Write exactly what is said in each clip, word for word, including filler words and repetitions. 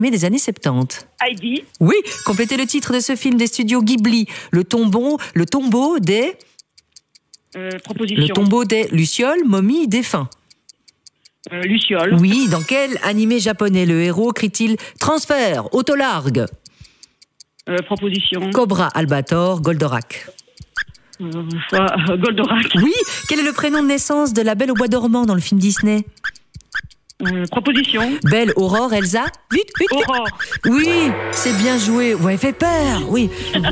mais des années soixante-dix. Heidi. Oui, complétez le titre de ce film des studios Ghibli. Le tombeau, le tombeau des... Euh, proposition. Le tombeau des lucioles, momies, défunts. Euh, Luciole. Oui, dans quel animé japonais le héros crie-t-il transfert, autolargue? Euh, proposition. Cobra, Albator, Goldorak. Euh, euh, Goldorak. Oui, quel est le prénom de naissance de la Belle au bois dormant dans le film Disney? Euh, proposition. Belle, Aurore, Elsa. Vite, vite, vite. Aurore. Oui, c'est bien joué. Vous m'avez fait peur, oui.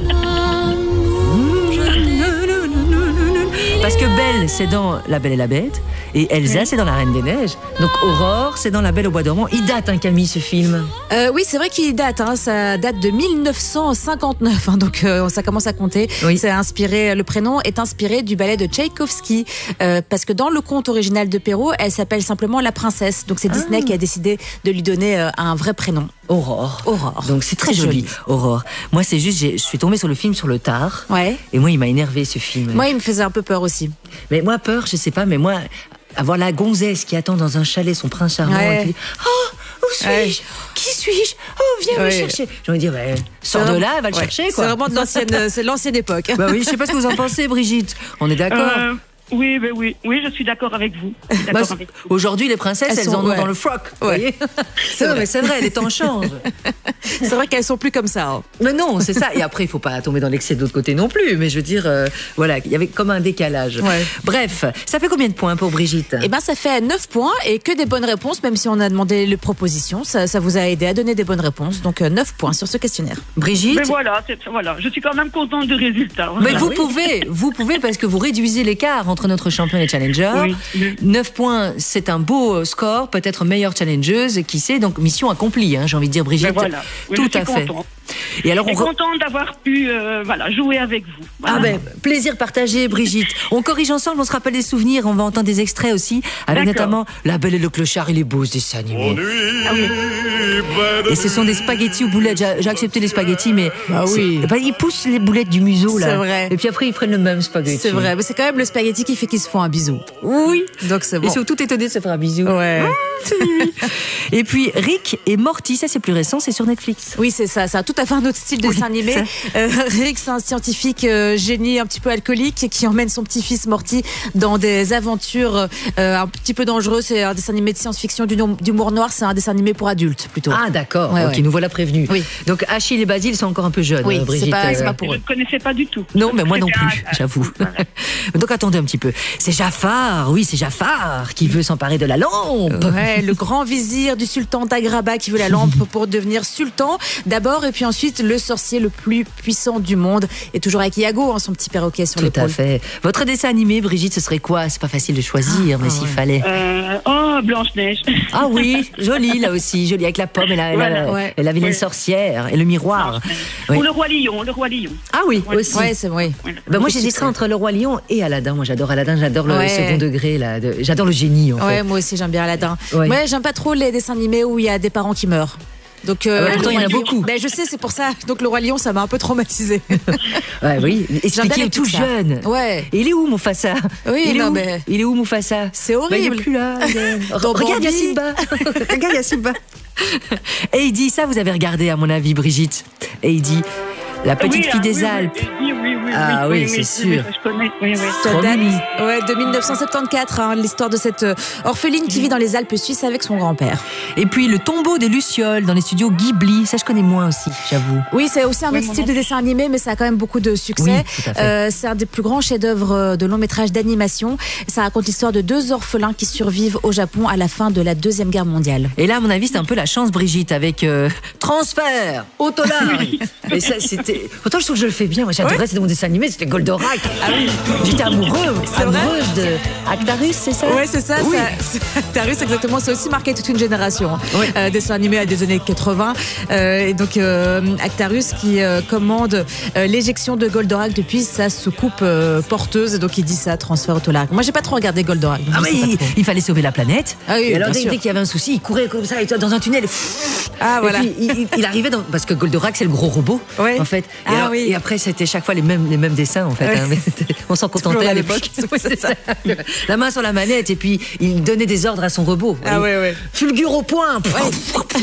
Parce que Belle, c'est dans La Belle et la Bête, et Elsa, c'est dans La Reine des Neiges. Donc Aurore, c'est dans La Belle au bois dormant. Il date, hein, Camille, ce film. Euh, oui, c'est vrai qu'il date. Hein, ça date de mille neuf cent cinquante-neuf. Hein, donc euh, ça commence à compter. Oui. C'est inspiré. Le prénom est inspiré du ballet de Tchaïkovski, euh, parce que dans le conte original de Perrault, elle s'appelle simplement La Princesse. Donc c'est Disney Ah. qui a décidé de lui donner euh, un vrai prénom. Aurore. Aurore. Donc c'est très, Très joli, joli. Aurore. Moi, c'est juste, j'ai- je suis tombée sur le film sur le tard. Ouais. Et moi, il m'a énervé, ce film. Moi, il me faisait un peu peur aussi. Mais moi, peur, je sais pas, mais moi, avoir la gonzesse qui attend dans un chalet son prince charmant Ouais. et qui dit oh, où suis-je? Ouais. Qui suis-je? Oh, viens me Ouais. chercher. J'ai envie de dire, ouais, sors C'est de vraiment- là, va le ouais. chercher, C'est quoi. vraiment de l'ancienne, c'est l'ancienne époque. Bah oui, je sais pas ce que vous en pensez, Brigitte. On est d'accord? Euh, oui, ben oui, oui, je suis d'accord avec vous. Je suis Bah, d'accord c'est- avec vous. Aujourd'hui, les princesses, elles, Elles sont- en ont ouais. dans le froc. Vous Ouais. voyez C'est Non, vrai. mais c'est vrai, les temps changent. C'est vrai qu'elles sont plus comme ça. Hein. Mais non, c'est ça. Et après, il faut pas tomber dans l'excès de l'autre côté non plus. Mais je veux dire, euh, voilà, il y avait comme un décalage. Ouais. Bref, ça fait combien de points pour Brigitte? Eh ben, ça fait neuf points et que des bonnes réponses, même si on a demandé les propositions. Ça, ça vous a aidé à donner des bonnes réponses. Donc, euh, neuf points sur ce questionnaire. Brigitte? Mais voilà, c'est- voilà, je suis quand même contente du résultat. Mais Voilà. vous pouvez, vous pouvez parce que vous réduisez l'écart entre notre champion et challenger. Oui, oui. neuf points, c'est un beau euh, score, peut-être meilleure challengeuse, qui sait, donc mission accomplie, hein, j'ai envie de dire, Brigitte. Mais voilà. Oui, Tout je suis à fait. contente. Et alors, on Et re- contente d'avoir pu euh, voilà, jouer avec vous. Voilà. Ah ben, plaisir partagé, Brigitte. On corrige ensemble, on se rappelle des souvenirs, on va entendre des extraits aussi, avec D'accord. notamment La Belle et le Clochard et les beaux dessins animés. Et ce sont des spaghettis aux boulettes. J'ai j'ai accepté les spaghettis, mais Bah oui. c'est- bah, ils poussent les boulettes du museau là. C'est vrai. Et puis après ils prennent le même spaghetti. C'est vrai, mais c'est quand même le spaghetti qui fait qu'ils se font un bisou. Oui. Donc, c'est bon. Ils sont tout étonnés de se faire un bisou. Ouais. Et puis Rick et Morty, ça c'est plus récent, c'est sur Netflix. Oui, c'est ça. Ça a tout à fait un autre style de Oui, dessin animé. ça. Euh, Rick, c'est un scientifique euh, génie un petit peu alcoolique qui emmène son petit-fils Morty dans des aventures euh, un petit peu dangereuses. C'est un dessin animé de science-fiction d'humour d'humour noir. C'est un dessin animé pour adultes plutôt. Ah d'accord, Ouais, ok, ouais. nous voilà prévenus. Oui. Donc Achille et Basile sont encore un peu jeunes, Oui, euh, c'est Brigitte. pas- c'est euh, pas pour Je eux. ne connaissais pas du tout. Non, mais moi non C'était plus, un- j'avoue. Voilà. Donc attendez un petit peu. C'est Jafar, oui, c'est Jafar qui veut s'emparer de la lampe. Ouais, le grand vizir du sultan d'Agraba qui veut la lampe pour devenir sultan d'abord, et puis ensuite le sorcier le plus puissant du monde, et toujours avec Iago, hein, son petit perroquet sur Tout à l'épaule. fait. Votre dessin animé, Brigitte, ce serait quoi? C'est pas facile de choisir, mais ah s'il ouais. fallait. Euh, oh, Blanche-Neige. Ah oui, joli là aussi, joli avec la pomme et la, et la- Voilà, ouais. et la vilaine Ouais. sorcière et le miroir. Oui. Ou le roi lion, le roi lion. Ah oui, Ouais. aussi. Ouais, c'est vrai. Voilà. Ben moi Petit j'hésiterais succès. entre le roi lion et Aladdin. Moi j'adore Aladdin, j'adore le Ouais. second degré là. de- J'adore le génie en Ouais, fait. moi aussi j'aime bien Aladdin. Ouais. Moi, j'aime pas trop les dessins animés où il y a des parents qui meurent. Donc, euh, Ah ouais, pourtant, le il y en a Roi Lion- beaucoup. Ben, je sais, c'est pour ça. Donc, le Roi Lion, ça m'a un peu traumatisé. Ouais, oui. J'aime Expliquez, bien il les est tout Pixar. jeune. Ouais. Et il est où Mufasa? Oui, il est non, où mais- Il est où Mufasa? C'est Ben, il est horrible. plus là. Re- Dans Regarde Bambi. Yasimba. Regarde Yasimba. Heidi, ça vous avez regardé à mon avis, Brigitte. Heidi, la petite Oui, fille ah, des oui, Alpes. Oui, oui, oui, oui, Ah oui, c'est oui, sûr. oui, je connais. Oui, oui. Ça Trop date mimi. ouais, de mille neuf cent soixante-quatorze, hein, l'histoire de cette euh, orpheline qui vit dans les Alpes suisses avec son grand-père. Et puis le tombeau des Lucioles dans les studios Ghibli. Ça, je connais moins aussi, j'avoue. Oui, c'est aussi un Oui, autre moi style non de dessin animé, mais ça a quand même beaucoup de succès. Oui, tout à fait. Euh, c'est un des plus grands chefs-d'œuvre de long métrage d'animation. Ça raconte l'histoire de deux orphelins qui survivent au Japon à la fin de la Deuxième Guerre mondiale. Et là, à mon avis, c'était un peu la chance, Brigitte, avec euh, transfert, autolargue. Et ça, c'était. Pourtant, je trouve que je le fais bien. Moi, j'adorais, c'était mon dessin animé, c'était Goldorak. Ah oui. J'étais amoureux, C'est vrai amoureuse de Actarus, c'est ça? Ouais, c'est ça. Oui. ça Actarus, exactement. C'est aussi marqué toute une génération. Hein. Oui. Euh, dessin animé à des années quatre-vingts. Euh, et donc, euh, Actarus qui euh, commande euh, l'éjection de Goldorak depuis sa soucoupe euh, porteuse. Et donc, il dit ça, transfert autolargue. Moi, j'ai pas trop regardé Goldorak. donc Ah je mais sais pas il, trop. il fallait sauver la planète. Ah oui, et alors, bien dès, sûr. dès qu'il y avait un souci, il courait comme ça, et dans un tunnel. Ah, Et voilà. puis, il, il- il arrivait dans. Parce que Goldorak, c'est le gros robot, Ouais. en fait. Et, Ah alors- oui. et après, c'était chaque fois les mêmes, les mêmes dessins, en fait. Ouais. hein. Mais c'était- on s'en Toujours contentait la à même l'époque. chose. Oui, c'est ça. La main sur la manette, et puis il donnait des ordres à son robot. Ah ouais, ouais. Fulgure au point.